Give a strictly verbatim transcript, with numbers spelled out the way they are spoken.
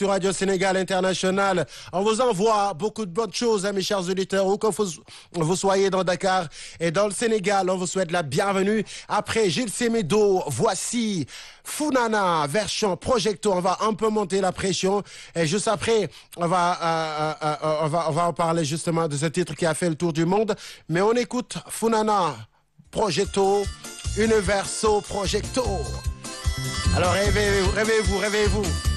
sur Radio Sénégal International. On vous envoie beaucoup de bonnes choses, hein, mes chers auditeurs, où que vous, vous soyez dans Dakar et dans le Sénégal. On vous souhaite la bienvenue. Après Gilles Semedo, voici Funana, version Projecto. On va un peu monter la pression. Et juste après, on va, euh, euh, euh, on va, on va en parler justement de ce titre qui a fait le tour du monde. Mais on écoute Funana, Projecto, Universo Projecto. Alors réveillez-vous, réveillez-vous, réveillez-vous.